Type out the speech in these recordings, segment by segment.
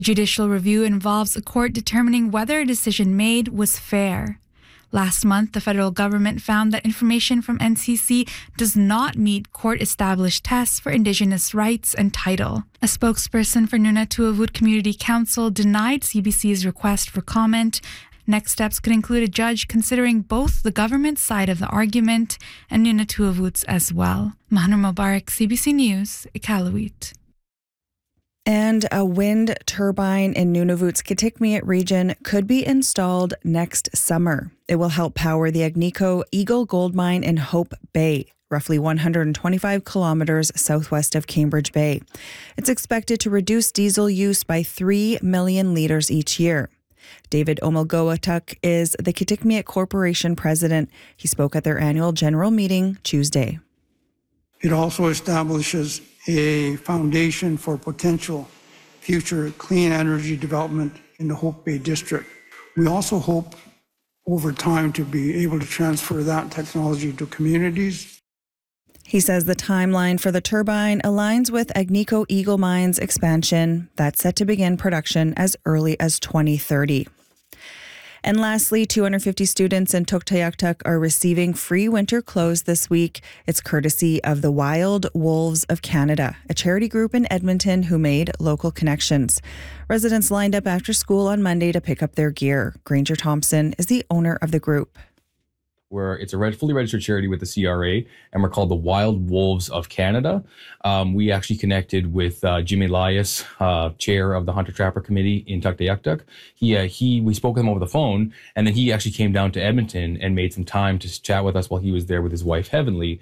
Judicial review involves a court determining whether a decision made was fair. Last month, the federal government found that information from NCC does not meet court-established tests for Indigenous rights and title. A spokesperson for Nunatuavut Community Council denied CBC's request for comment. Next steps could include a judge considering both the government's side of the argument and Nunatuavut's as well. Mahanur Mubarak, CBC News, Iqaluit. And a wind turbine in Nunavut's Kitikmeot region could be installed next summer. It will help power the Agnico Eagle Gold Mine in Hope Bay, roughly 125 kilometers southwest of Cambridge Bay. It's expected to reduce diesel use by 3 million litres each year. David Omilgoatuk is the Kitikmeot Corporation president. He spoke at their annual general meeting Tuesday. It also establishes a foundation for potential future clean energy development in the Hope Bay District. We also hope over time to be able to transfer that technology to communities. He says the timeline for the turbine aligns with Agnico Eagle Mine's expansion that's set to begin production as early as 2030. And lastly, 250 students in Tuktoyaktuk are receiving free winter clothes this week. It's courtesy of the Wild Wolves of Canada, a charity group in Edmonton who made local connections. Residents lined up after school on Monday to pick up their gear. Granger Thompson is the owner of the group. It's a fully registered charity with the CRA, and we're called the Wild Wolves of Canada. We actually connected with Jim Elias, chair of the Hunter Trapper Committee in Tuktoyaktuk. We spoke with him over the phone, and then he actually came down to Edmonton and made some time to chat with us while he was there with his wife, Heavenly.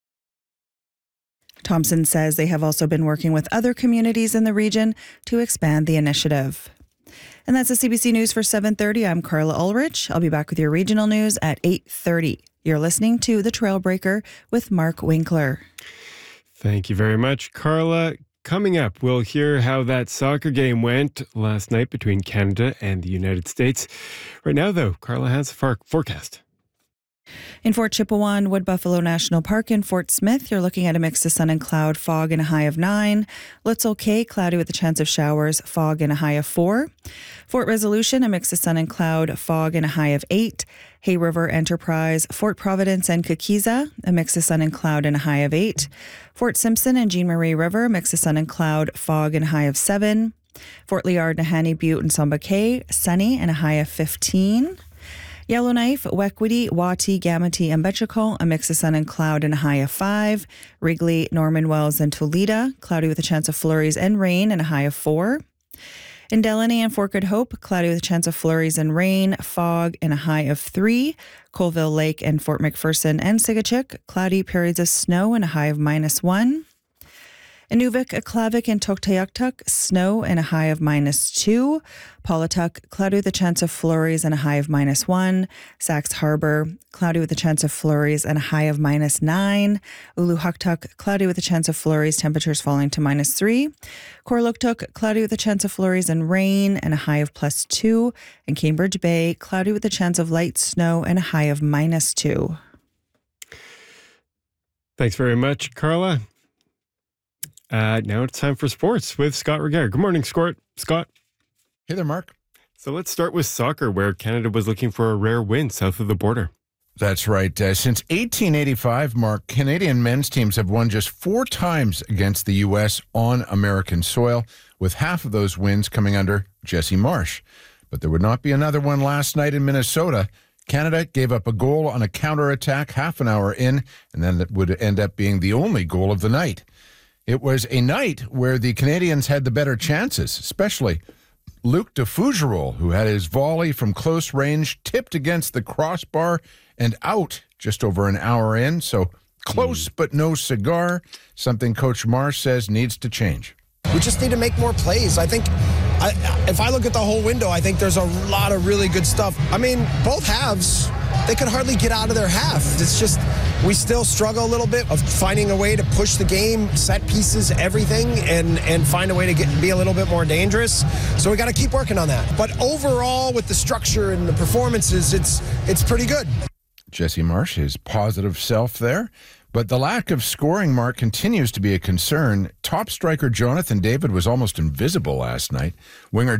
Thompson says they have also been working with other communities in the region to expand the initiative. And that's the CBC News for 7:30. I'm Carla Ulrich. I'll be back with your regional news at 8:30. You're listening to The Trailbreaker with Mark Winkler. Thank you very much, Carla. Coming up, we'll hear how that soccer game went last night between Canada and the United States. Right now, though, Carla has a forecast. In Fort Chipewyan, Wood Buffalo National Park in Fort Smith, you're looking at a mix of sun and cloud, fog and a high of 9. Litzel Cay, cloudy with a chance of showers, fog and a high of 4. Fort Resolution, a mix of sun and cloud, fog and a high of 8. Hay River Enterprise, Fort Providence and Kakiza, a mix of sun and cloud and a high of 8. Fort Simpson and Jean Marie River, mix of sun and cloud, fog and a high of 7. Fort Liard, Nahanni Butte and Samba Cay, sunny and a high of 15. Yellowknife, Wequity, Wati, Gamity, and Betchakol, a mix of sun and cloud and a high of 5. Wrigley, Norman Wells, and Toledo, cloudy with a chance of flurries and rain and a high of 4. In Delaney and Fort Good Hope, cloudy with a chance of flurries and rain, fog, and a high of 3. Colville Lake and Fort McPherson and Sigachik, cloudy periods of snow and a high of -1. Inuvik, Aklavik, and Tuktoyaktuk, snow and a high of -2. Paulatuk, cloudy with a chance of flurries and a high of -1. Sax Harbor, cloudy with a chance of flurries and a high of -9. Uluhuktuk, cloudy with a chance of flurries, temperatures falling to -3. Korluktuk, cloudy with a chance of flurries and rain and a high of +2. And Cambridge Bay, cloudy with a chance of light snow and a high of -2. Thanks very much, Carla. Now it's time for sports with Scott Regard. Good morning, Scott. Hey there, Mark. So let's start with soccer, where Canada was looking for a rare win south of the border. That's right. Since 1885, Mark, Canadian men's teams have won just 4 times against the U.S. on American soil, with half of those wins coming under Jesse Marsh. But there would not be another one last night in Minnesota. Canada gave up a goal on a counterattack half an hour in, and then that would end up being the only goal of the night. It was a night where the Canadians had the better chances, especially Luc de Fougerolles, who had his volley from close range tipped against the crossbar and out just over an hour in. So close but no cigar, something Coach Marsh says needs to change. We just need to make more plays. I think if I look at the whole window, I think there's a lot of really good stuff. I mean, both halves, they could hardly get out of their half. It's just we still struggle a little bit of finding a way to push the game, set pieces, everything, and find a way to be a little bit more dangerous. So we got to keep working on that. But overall, with the structure and the performances, it's pretty good. Jesse Marsh, his positive self there. But the lack of scoring, Mark, continues to be a concern. Top striker Jonathan David was almost invisible last night. Winger